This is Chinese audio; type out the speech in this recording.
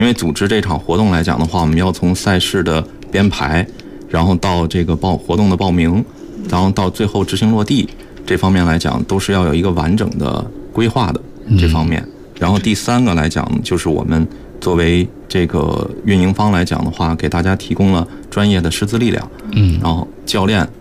因为组织这场活动来讲的话，我们要从赛事的编排，然后到这个活动的报名，然后到最后执行落地，这方面来讲都是要有一个完整的规划的这方面。然后第3个来讲，就是我们作为这个运营方来讲的话，给大家提供了专业的师资力量，然后教练